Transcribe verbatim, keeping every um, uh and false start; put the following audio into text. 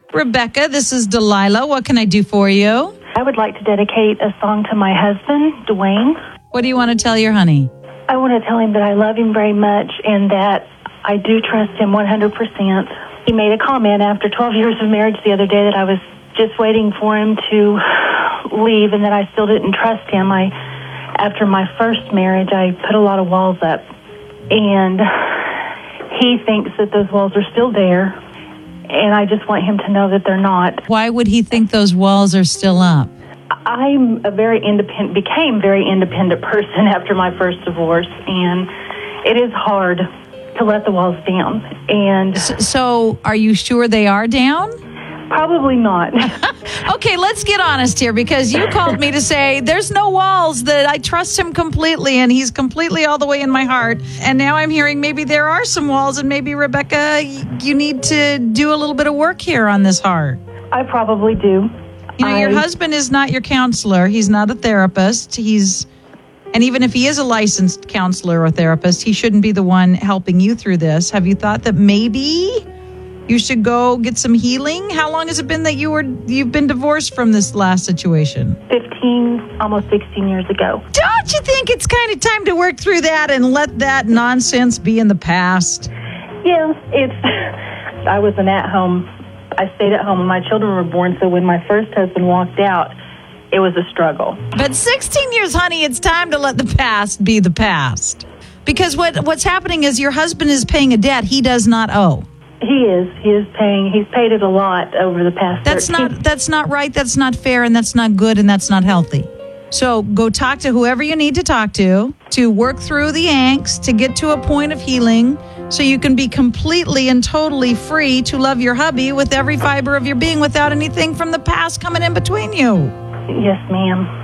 Rebecca, this is Delilah. What can I do for you? I would like to dedicate a song to my husband, Dwayne. What do you want to tell your honey? I want to tell him that I love him very much and that I do trust him one hundred percent. He made a comment after twelve years of marriage the other day that I was just waiting for him to leave and that I still didn't trust him. I, after my first marriage, I put a lot of walls up, and he thinks that those walls are still there, and I just want him to know that they're not. Why would he think those walls are still up? I'm a very independent, became a very independent person after my first divorce, and it is hard to let the walls down. And so, so are you sure they are down? Probably not. Okay, let's get honest here, because you called me to say there's no walls, that I trust him completely and he's completely all the way in my heart. And now I'm hearing maybe there are some walls, and maybe, Rebecca, you need to do a little bit of work here on this heart. I probably do. You know, I... your husband is not your counselor. He's not a therapist. He's, and even if he is a licensed counselor or therapist, he shouldn't be the one helping you through this. Have you thought that maybe you should go get some healing? How long has it been that you were you've been divorced from this last situation? Fifteen, almost sixteen years ago. Don't you think it's kind of time to work through that and let that nonsense be in the past? Yeah, it's. I was an at-home. I stayed at home when my children were born. So when my first husband walked out, it was a struggle. But sixteen years, honey, it's time to let the past be the past. Because what what's happening is your husband is paying a debt he does not owe. He is. He is paying. He's paid it a lot over the past. That's thirteen not. That's not right. That's not fair, and that's not good, and that's not healthy. So go talk to whoever you need to talk to to work through the angst, to get to a point of healing, so you can be completely and totally free to love your hubby with every fiber of your being, without anything from the past coming in between you. Yes, ma'am.